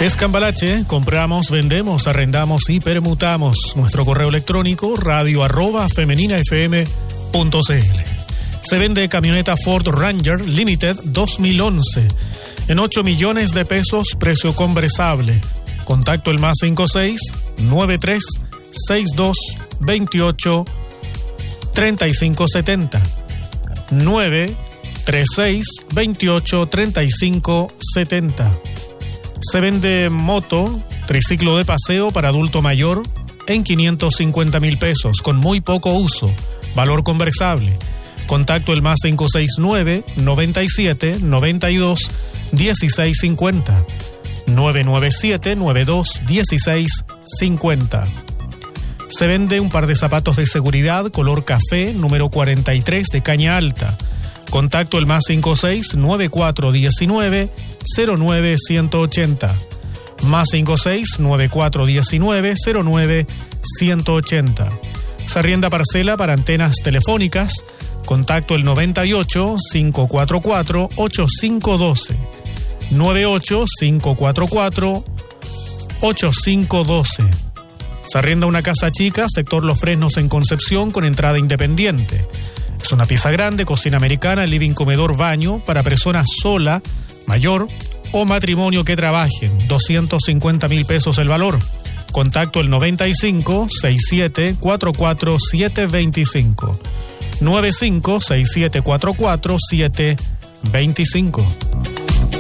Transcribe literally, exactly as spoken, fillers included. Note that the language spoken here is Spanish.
Escambalache, compramos, vendemos, arrendamos y permutamos. Nuestro correo electrónico radio arroba femeninafm punto cl. Se vende camioneta Ford Ranger Limited dos mil once en ocho millones de pesos, precio conversable. Contacto el más cinco seis nueve tres seis dos veintiocho treinta y cinco setenta. nueve tres seis veintiocho treinta y cinco setenta. Se vende moto, triciclo de paseo para adulto mayor en quinientos cincuenta mil pesos, con muy poco uso, valor conversable. Contacto el más cinco seis nueve noventa y siete noventa y dos dieciséis cincuenta. nueve nueve siete nueve dos dieciséis cincuenta. Se vende un par de zapatos de seguridad color café número cuarenta y tres de caña alta. Contacto el más cinco seis nueve cuatro uno nueve cero nueve uno ocho cero. Más cinco seis nueve cuatro uno nueve cero nueve uno ocho cero. Se arrienda parcela para antenas telefónicas. Contacto el noventa y ocho cinco cuatro cuatro ocho cinco uno dos. noventa y ocho cinco cuatro cuatro ocho cinco uno dos. Se arrienda una casa chica, sector Los Fresnos en Concepción, con entrada independiente. Es una pieza grande, cocina americana, living, comedor, baño, para personas sola, mayor o matrimonio que trabajen. doscientos cincuenta mil pesos el valor. Contacto el noventa y cinco sesenta y siete cuarenta y cuatro setecientos veinticinco. noventa y cinco sesenta y siete cuarenta y cuatro setecientos veinticinco.